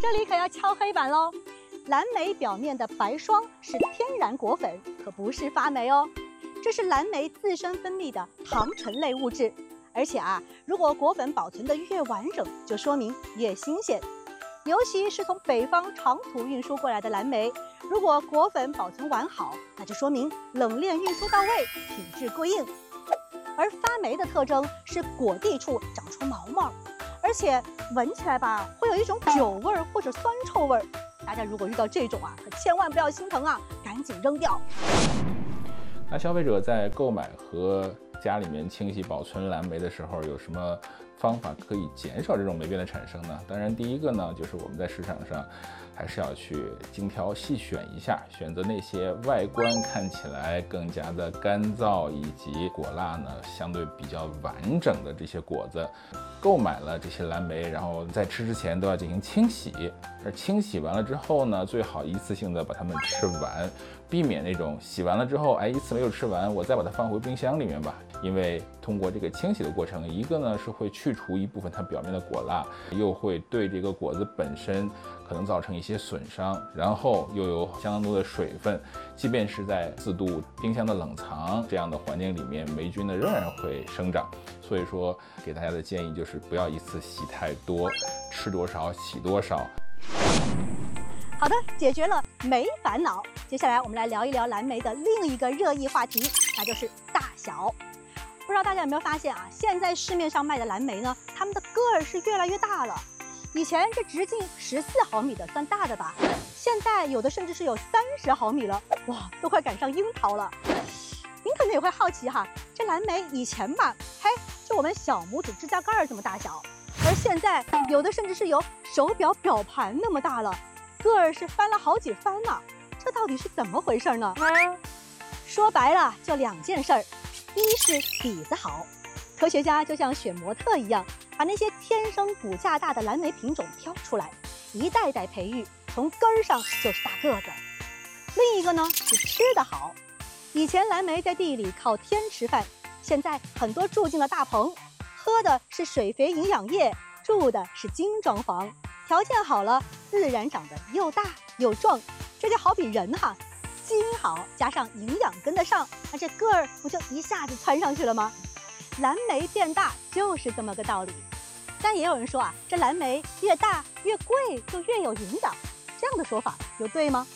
这里可要敲黑板喽！蓝莓表面的白霜是天然果粉，可不是发霉哦。这是蓝莓自身分泌的糖醇类物质，而且如果果粉保存得越完整，就说明越新鲜。尤其是从北方长途运输过来的蓝莓，如果果粉保存完好，那就说明冷链运输到位，品质过硬。而发霉的特征是果蒂处长出毛毛，而且闻起来会有一种酒味或者酸臭味。大家如果遇到这种可千万不要心疼赶紧扔掉。 那消费者在购买和家里面清洗保存蓝莓的时候，有什么方法可以减少这种霉变的产生呢？当然，第一个呢，就是我们在市场上还是要去精挑细选一下，选择那些外观看起来更加的干燥，以及果蜡呢相对比较完整的这些果子。购买了这些蓝莓，然后在吃之前都要进行清洗，而清洗完了之后呢，最好一次性的把它们吃完，避免那种洗完了之后，一次没有吃完，我再把它放回冰箱里面吧。因为通过这个清洗的过程，一个呢是会去除一部分它表面的果蜡，又会对这个果子本身可能造成一些损伤，然后又有相当多的水分，即便是在4度冰箱的冷藏这样的环境里面，霉菌呢仍然会生长。所以说给大家的建议就是不要一次洗太多，吃多少洗多少。 好的，解决了霉烦恼。接下来我们来聊一聊蓝莓的另一个热议话题，那就是大小。不知道大家有没有发现现在市面上卖的蓝莓呢，它们的个儿是越来越大了。以前这直径14毫米的算大的吧，现在有的甚至是有30毫米了，哇，都快赶上樱桃了。您可能也会好奇这蓝莓以前就我们小拇指指甲盖这么大小，而现在有的甚至是有手表表盘那么大了，个儿是翻了好几番呢。这到底是怎么回事呢？说白了就2件事儿，一是底子好，科学家就像选模特一样，把那些天生骨架大的蓝莓品种挑出来，一代代培育，从根儿上就是大个子。另一个呢是吃得好，以前蓝莓在地里靠天吃饭，现在很多住进了大棚，喝的是水肥营养液，住的是精装房，条件好了，自然长得又大又壮。这就好比人基因好加上营养跟得上，那这个儿不就一下子窜上去了吗？蓝莓变大就是这么个道理。但也有人说这蓝莓越大越贵，就越有营养，这样的说法有对吗？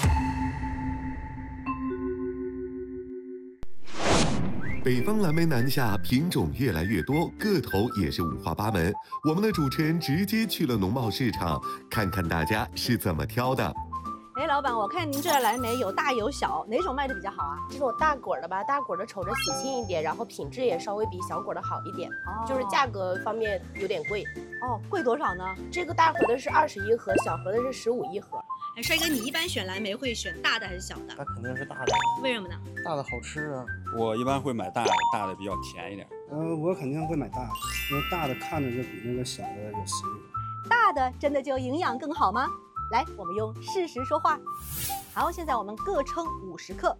北方蓝莓南下，品种越来越多，个头也是五花八门。我们的主持人直接去了农贸市场，看看大家是怎么挑的。 老板，我看您这蓝莓有大有小，哪种卖的比较好这种大果的吧，大果的瞅着喜庆一点，然后品质也稍微比小果的好一点，就是价格方面有点贵。 贵多少呢？ 这个大盒的是21盒，小盒的是15一盒。 帅哥，你一般选蓝莓会选大的还是小的？ 那肯定是大的。 为什么呢？ 大的好吃啊。 我一般会买大的，大的比较甜一点。 我肯定会买大的，因为大的看着就比那个小的有食欲。 大的真的就营养更好吗？来，我们用事实说话。好，现在我们各称50克。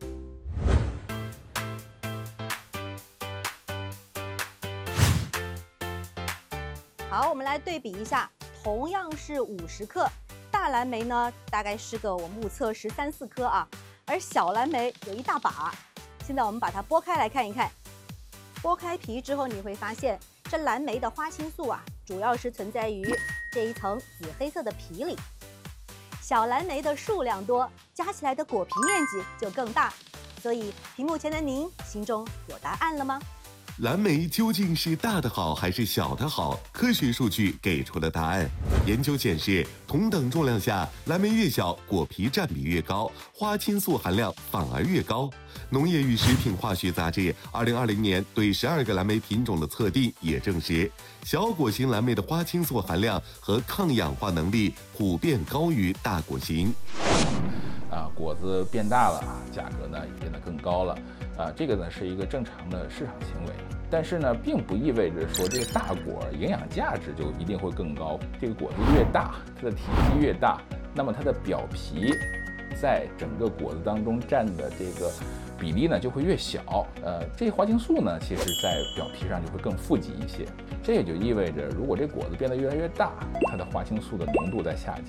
好，我们来对比一下，同样是50克，大蓝莓呢大概是个我目测13、14颗而小蓝莓有一大把。现在我们把它剥开来看一看，剥开皮之后你会发现，这蓝莓的花青素主要是存在于这一层紫黑色的皮里。小蓝莓的数量多，加起来的果皮面积就更大。所以屏幕前的您心中有答案了吗？ 蓝莓究竟是大的好还是小的好？科学数据给出了答案。研究显示，同等重量下，蓝莓越小，果皮占比越高，花青素含量反而越高。农业与食品化学杂志2020年对12个蓝莓品种的测定也证实，小果型蓝莓的花青素含量和抗氧化能力普遍高于大果型。 果子变大了价格呢也变得更高了这个呢是一个正常的市场行为。但是呢，并不意味着说这个大果营养价值就一定会更高。这个果子越大，它的体积越大，那么它的表皮在整个果子当中占的这个比例呢就会越小。这些花青素呢，其实在表皮上就会更富集一些。这也就意味着，如果这果子变得越来越大，它的花青素的浓度在下